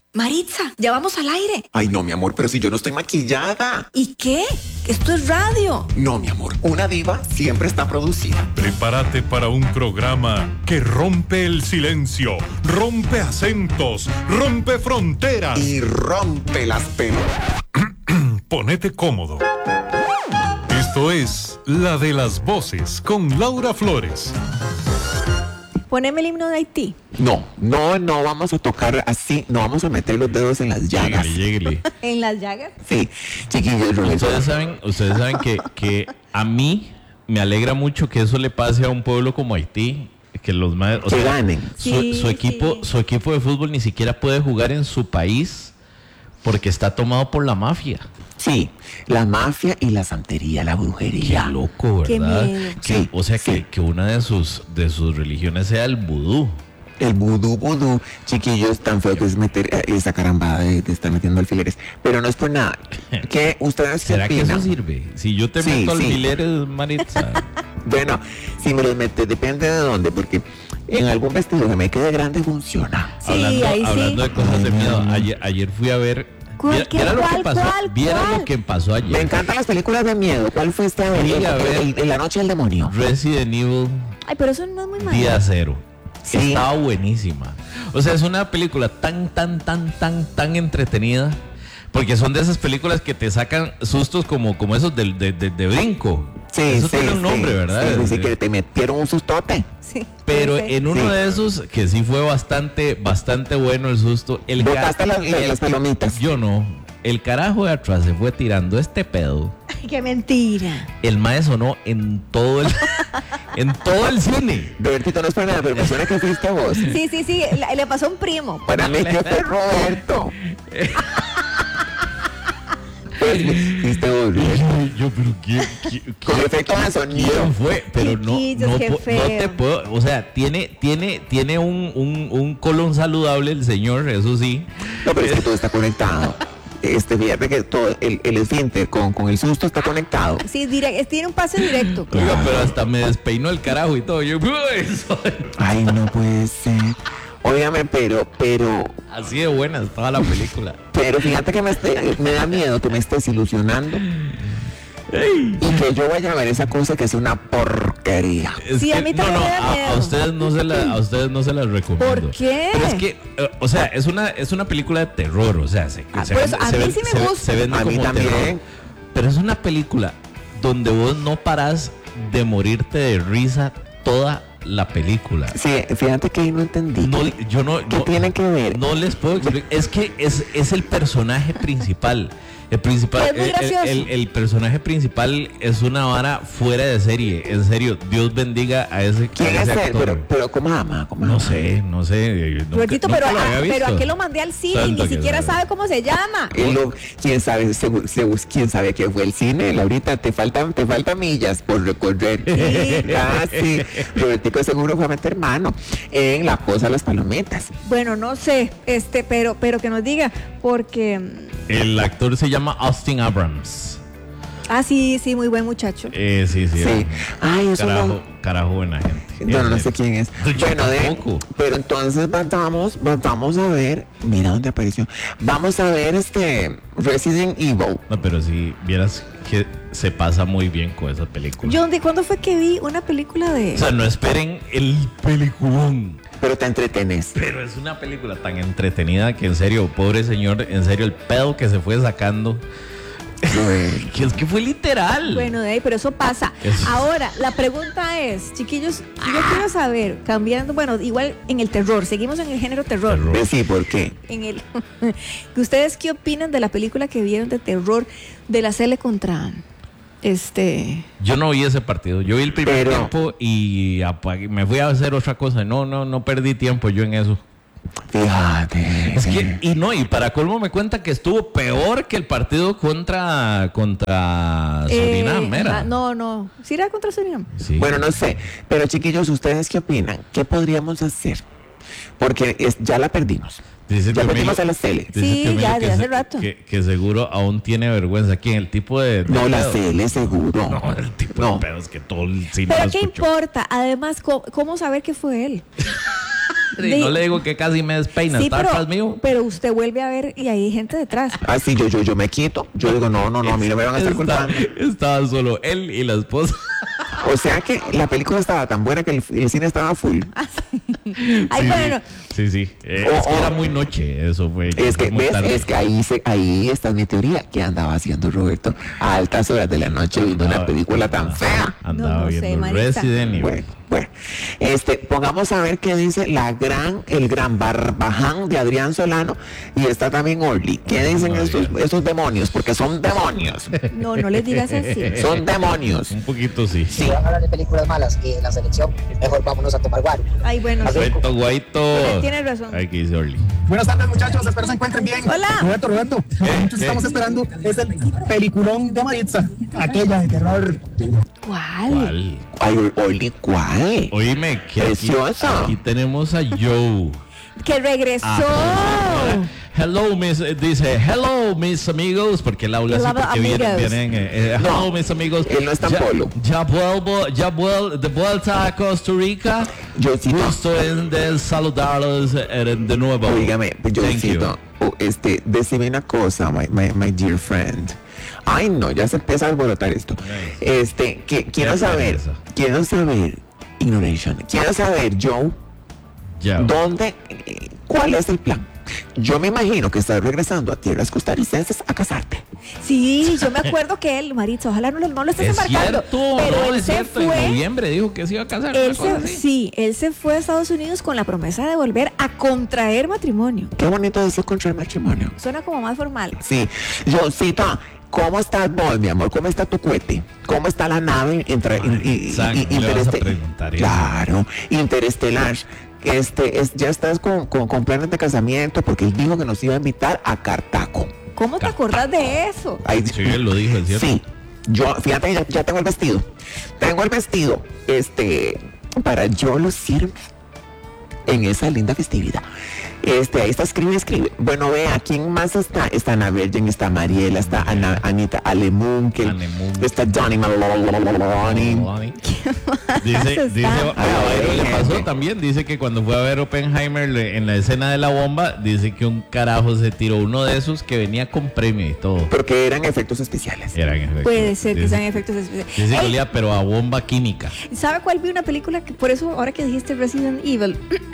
Maritza, ya vamos al aire. Ay, no, mi amor, pero si yo no estoy maquillada. ¿Y qué? Esto es radio. No, mi amor, una diva siempre está producida. Prepárate para un programa que rompe el silencio, rompe acentos, rompe fronteras. Y rompe las pelotas. Ponete cómodo. Esto es La de las Voces con Laura Flores. Poneme el himno de Haití. No, vamos a tocar así, no vamos a meter los dedos en las llagas. Lléguele. ¿En las llagas? Sí, chiquillos, Ustedes saben que a mí me alegra mucho que eso le pase a un pueblo como Haití, que los más, que ganen. Su equipo de fútbol ni siquiera puede jugar en su país porque está tomado por la mafia. Sí, la mafia y la santería, la brujería. Qué loco, ¿verdad? Qué miedo. Sí, o sea, sí. que una de sus religiones sea el vudú. El vudú, chiquillos, tan feo que es meter esa carambada de estar metiendo alfileres. Pero no es por nada. ¿Qué ustedes ¿Será que opinan? eso sirve? Si yo te Sí, meto sí. alfileres, Maritza. Bueno, si me los metes, depende de dónde, porque en algún vestido que me quede grande funciona. Sí, ahí sí. Hablando de cosas de miedo, ayer fui a ver. Viera lo que pasó. Viera lo que pasó ayer. Me encantan las películas de miedo. ¿Cuál fue esta? En la noche del demonio. Resident Evil Ay, pero eso no es muy malo. Día Cero. Sí. Estaba buenísima. O sea, es una película tan entretenida. Porque son de esas películas que te sacan sustos como esos de brinco. Sí, eso sí, tiene un nombre, sí, ¿verdad? Sí, que te metieron un sustote. Sí. Pero Sí. en uno de esos, que sí fue bastante bueno el susto. Botaste las palomitas. Yo no. El carajo de atrás se fue tirando este pedo. Ay, qué mentira. El mae sonó en todo el cine. Robertito, no es para nada, pero me suena que fuiste vos. Sí, le pasó a un primo. Para mí que fue Roberto. Fuiste vos, Roberto. Yo, pero ¿qué? Con efecto de sonido. ¿Quién fue? Pero Chiquillos, qué no feo. te puedo, o sea, tiene un colon saludable el señor, eso sí. No, pero es que todo está conectado. Fíjate que todo el esfínter con el susto está conectado. Sí, tiene un pase directo. Oiga, pero hasta me despeinó el carajo y todo. Yo, Ay, no puede ser. Óigame, pero así de buena estaba la película. Pero fíjate que me da miedo que me estés ilusionando. Y que yo vaya a ver esa cosa que es una porquería. Sí, a mí también me da a miedo. ustedes no se las recomiendo. ¿Por qué? Pero es que, o sea, es una película de terror, o sea, por eso, a mí sí me gusta. Se vende A mí como también. terror. Pero es una película donde vos no parás de morirte de risa toda la película. Sí, fíjate que ahí no entendí. ¿Qué tiene que ver? No les puedo explicar. Es que es el personaje principal. El Es muy gracioso. personaje principal es una vara fuera de serie. En serio, Dios bendiga a ese ¿Quién a es ese él? actor. Pero ¿cómo ama? No sé. Robertito, nunca pero lo había ¿a visto. qué lo mandé al cine? Santo Ni que siquiera sabe. sabe cómo se llama. ¿Quién sabe? ¿Quién sabe qué fue el cine? Laurita, te faltan millas por recorrer. Sí. Robertico seguro fue a meter mano en la cosa de las palomitas. Bueno, no sé, pero que nos diga, porque... El actor se llama Austin Abrams. Ah, sí, muy buen muchacho. Sí. Ay, eso no. Carajo buena gente. No sé quién es. Yo Bueno, tampoco. pero entonces vamos a ver. Mira dónde apareció. Vamos a ver Resident Evil. No, pero si vieras que se pasa muy bien con esa película. John, ¿de cuándo fue que vi una película de...? O sea, no esperen el peliculón. Pero te entretenés. Pero es una película tan entretenida que en serio, pobre señor, en serio, el pedo que se fue sacando. Que es que fue literal. Bueno, de ahí, pero eso pasa. Ahora, la pregunta es, chiquillos, yo quiero saber, cambiando, bueno, igual en el terror, seguimos en el género terror. Sí, ¿por qué? ¿Ustedes qué opinan de la película que vieron de terror de la Cele contra Yo no vi ese partido. Yo vi el primer tiempo y me fui a hacer otra cosa. No perdí tiempo yo en eso. Fíjate. Es que, y para colmo me cuenta que estuvo peor que el partido contra Surinam, ¿era? No. ¿Sí era contra Surinam? Sí. Bueno, no sé. Pero chiquillos, ¿ustedes qué opinan? ¿Qué podríamos hacer? Porque ya la perdimos. Dice Ya Camilo- metimos a la Cele. dice Sí, Camilo ya, que de hace rato. Que seguro aún tiene vergüenza. ¿Quién? El tipo de No, la pedo. Cele, seguro. No, el tipo No. de pedo es que todo el cine Pero lo ¿qué escuchó. importa? Además, ¿cómo saber que fue él? Y no le digo que casi me despeina, Sí, está atrás mío. pero usted vuelve a ver y hay gente detrás. Ah, sí, yo me quito. Yo digo, no, a mí no me van a estar culpando. Estaba solo él y la esposa. O sea que la película estaba tan buena que el cine estaba full. Ay, bueno. Sí. Es que era muy noche, eso fue. Es que, muy ¿ves? tarde. Es que ahí está mi teoría. ¿Qué andaba haciendo Roberto a altas horas de la noche viendo una película tan fea? Andaba No sé, viendo Maritza. Resident Evil. Bueno, pongamos a ver qué dice el gran barbaján de Adrián Solano y está también Orly. ¿Qué dicen estos demonios? Porque son demonios. No les digas así. Son demonios. Un poquito sí. Si van a hablar de películas malas y en la selección, mejor vámonos a tomar guaro. Ay, bueno, sí. Guaito. Tienes razón. Aquí dice Orly. Buenas tardes, muchachos, espero se encuentren bien. Hola. Roberto, lo que muchos estamos esperando es el peliculón de Maritza, aquella de terror. ¿Cuál? Ay, Orly, ¿cuál? Oíme, que Preciosa. aquí tenemos a Joe. Que regresó. Hello, dice, hello, mis amigos, porque él habla así Hello, porque amigos. vienen hello, mis amigos. Él no es tan polo. Ya vuelvo de vuelta a Costa Rica. Yo sí no. Gusto de saludarlos de nuevo. Oígame, yo Thank you. decime una cosa, my dear friend. Ay, no, ya se empieza a alborotar esto. Quiero saber, Ignoration, quiero saber, Joe, Ya. ¿cuál es el plan? Yo me imagino que estás regresando a tierras costarricenses a casarte. Sí, yo me acuerdo que él, Maritza, ojalá no lo estés Es embarcando. cierto, pero no, él es se cierto. En fue. noviembre dijo que se iba a casar. una cosa así. Él se fue a Estados Unidos con la promesa de volver a contraer matrimonio. Qué bonito decir contra el matrimonio. Suena como más formal. Sí, Joncita, ¿cómo estás vos, mi amor? ¿Cómo está tu cohete? ¿Cómo está la nave Exacto, le vas a preguntar eso. Claro, interestelar. Ya estás con planes de casamiento porque él dijo que nos iba a invitar a Cartago. ¿Cómo te acordás de eso? Ahí- Sí, él lo dijo, es cierto. Sí, yo, fíjate, ya tengo el vestido. Para yo lucir en esa linda festividad. Ahí está, escribe. Bueno, vea, ¿quién más está? Está Ana Virgen, está Mariela, está Anita Alemunkel, Alemunkel. está Johnny Maloney. Dice, Está. a Bairo le pasó gente. también, dice que cuando fue a ver Oppenheimer en la escena de la bomba, dice que un carajo se tiró uno de esos que venía con premio y todo. Porque eran efectos especiales. Eran efectos. Puede ser que Dice- sean efectos especiales. Dice que Ey, olía, pero a bomba química. ¿sabe cuál vi una película? Que por eso, ahora que dijiste Resident Evil,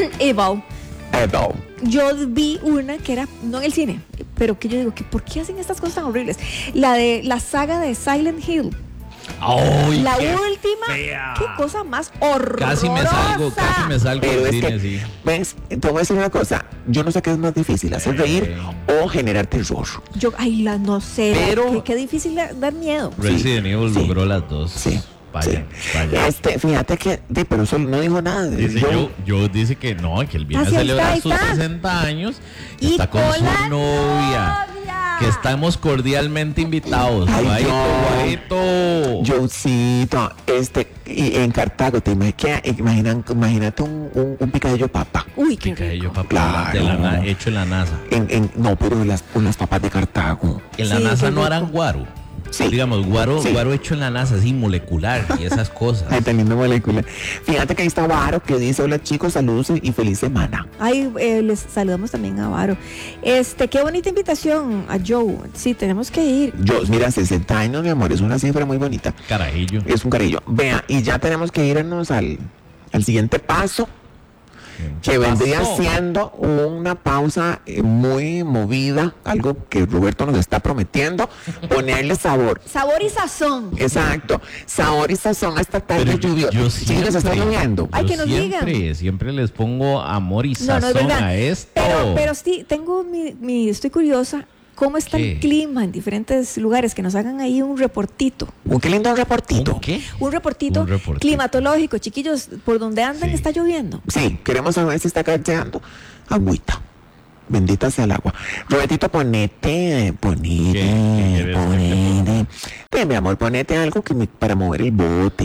Edo. yo vi una que era, no en el cine, pero que yo digo, que ¿por qué hacen estas cosas tan horribles? La saga de Silent Hill. ¡Ay, La qué última, fea! qué cosa más horrorosa. Casi me salgo Pero del es cine, que, sí. ¿ves? Te voy a decir una cosa. Yo no sé qué es más difícil, hacer reír o generar terror. Yo, no sé, Pero- qué difícil dar miedo. Resident Evil sí. logró las dos. Sí. Vaya, sí. vaya. Fíjate que, pero eso no dijo nada. Dice yo dice que no, que él viene Ah, sí, a ahí celebrar está, sus ahí está. 60 años y Y está con con su la novia. Que estamos cordialmente invitados. Ay, Guaito, guaito. Josito, y en Cartago, imagínate un picadillo papa. Uy, qué Picadillo, rico. papá, Claro. hecho en la NASA. No, pero unas papas de Cartago. En la Sí, NASA qué no rico. harán guaro. Sí. Digamos, guaro Sí. hecho en la NASA, así molecular y esas cosas. Ay, teniendo molécula. Fíjate que ahí está Varo que dice: hola chicos, saludos y feliz semana. Ay, les saludamos también a Varo. Qué bonita invitación a Joe. Sí, tenemos que ir. Mira, 60 años, mi amor, es una cifra muy bonita. Carajillo. Es un cariño. Vea, y ya tenemos que irnos al siguiente paso, que vendría pasó? siendo una pausa muy movida, algo que Roberto nos está prometiendo, ponerle sabor. Sabor y sazón. Exacto, sabor y sazón a esta tarde Pero lluviosa. yo Sí, les está lloviendo. Ay, que nos siempre les pongo amor y No, sazón no es verdad. a esto. Pero sí, tengo estoy curiosa. ¿Cómo está ¿Qué? el clima en diferentes lugares? Que nos hagan ahí un reportito. Qué lindo reportito. ¿Un qué? Un reportito, Un reportito. climatológico. Chiquillos, por donde andan Sí. está lloviendo. Sí, queremos saber si está cayendo agüita. Bendita sea el agua. Robertito, ¿Qué quieres? ponete. Ven, mi amor, ponete algo para mover el bote.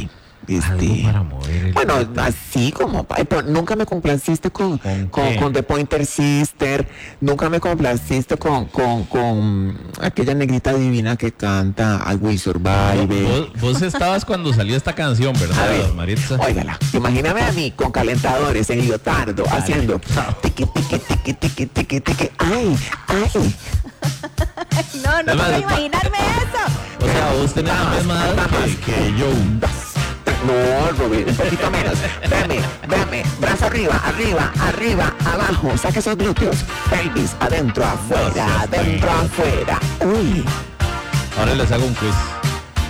Algo para mover el Bueno, así como, pero nunca me complaciste con The Pointer Sister, nunca me complaciste con aquella negrita divina que canta I Will Survive. Vos estabas cuando salió esta canción, ¿verdad, A ver, Maritza? óigala, imagíname a mí con calentadores en leotardo haciendo tiqui, tiqui, tiqui, tiqui, tiqui, tiqui, ay, ay. No puedo imaginarme eso. O sea, vos tenés la misma edad que yo. No, Robin, un poquito menos. Dame, brazo arriba, abajo, saque esos glúteos. Pelvis, adentro, afuera. Uy. Ahora les hago un quiz.